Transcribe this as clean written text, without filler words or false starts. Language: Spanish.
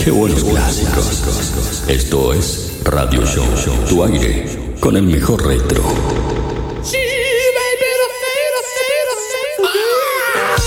Qué buenos clásicos. Esto es Radio Show, tu aire con el mejor retro. She may be the